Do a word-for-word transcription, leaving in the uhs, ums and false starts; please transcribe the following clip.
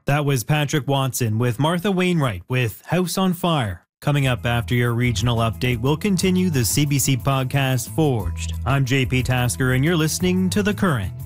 That was Patrick Watson with Martha Wainwright with House on Fire. Coming up after your regional update, we'll continue the C B C podcast Forged. I'm J P Tasker, and you're listening to The Current.